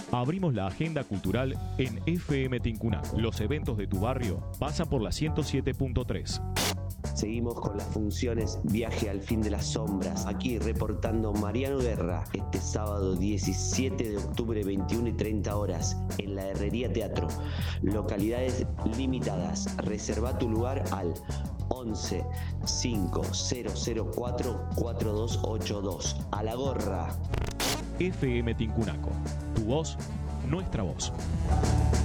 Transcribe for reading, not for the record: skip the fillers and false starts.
Abrimos la agenda cultural en FM Tincunaco. Los eventos de tu barrio pasan por la 107.3. Seguimos con las funciones Viaje al Fin de las Sombras. Aquí reportando Mariano Guerra este sábado 17 de octubre, 21 y 30 horas en la Herrería Teatro. Localidades limitadas. Reserva tu lugar al 11 5004 4282. A la gorra. FM Tincunaco. Tu voz, nuestra voz.